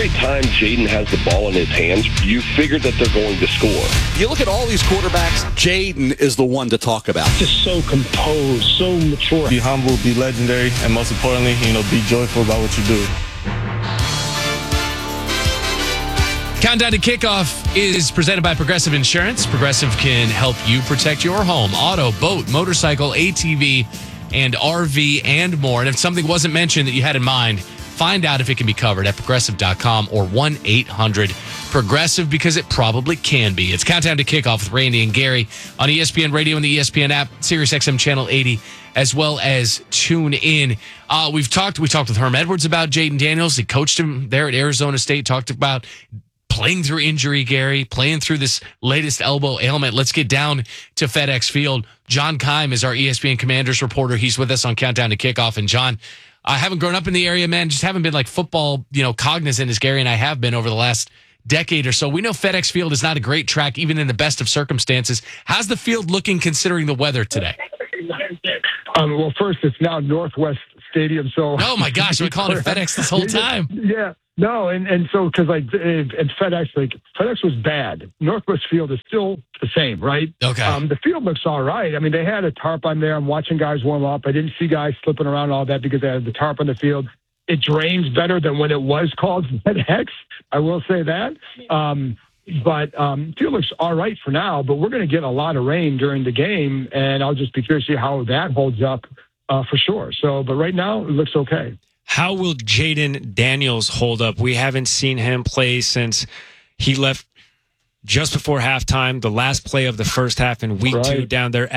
every time Jaden has the ball in his hands, you figure that they're going to score. You look at all these quarterbacks, Jaden is the one to talk about. Just so composed, so mature. Be humble, be legendary, and most importantly, be joyful about what you do. Countdown to Kickoff is presented by Progressive Insurance. Progressive can help you protect your home, auto, boat, motorcycle, ATV, and RV, and more. And if something wasn't mentioned that you had in mind, find out if it can be covered at Progressive.com or 1-800-PROGRESSIVE, because it probably can be. It's Countdown to Kickoff with Randy and Gary on ESPN Radio and the ESPN app, SiriusXM Channel 80, as well as tune in. We talked with Herm Edwards about Jaden Daniels. He coached him there at Arizona State, talked about playing through injury, Gary, playing through this latest elbow ailment. Let's get down to FedEx Field. John Keim is our ESPN Commanders reporter. He's with us on Countdown to Kickoff. And John, I haven't grown up in the area, man. Just haven't been like football, cognizant as Gary and I have been over the last decade or so. We know FedEx Field is not a great track, even in the best of circumstances. How's the field looking considering the weather today? Well, first, it's now Northwest Stadium. So, oh my gosh, we're calling it FedEx this whole time. Yeah. No, and so because and FedEx was bad. Northwest Field is still the same, right? Okay. The field looks all right. I mean, they had a tarp on there. I'm watching guys warm up. I didn't see guys slipping around all that because they had the tarp on the field. It drains better than when it was called FedEx. I will say that. But field looks all right for now. But we're going to get a lot of rain during the game, and I'll just be curious to see how that holds up for sure. So, but right now it looks okay. How will Jaden Daniels hold up? We haven't seen him play since he left just before halftime, the last play of the first half in week 2 down there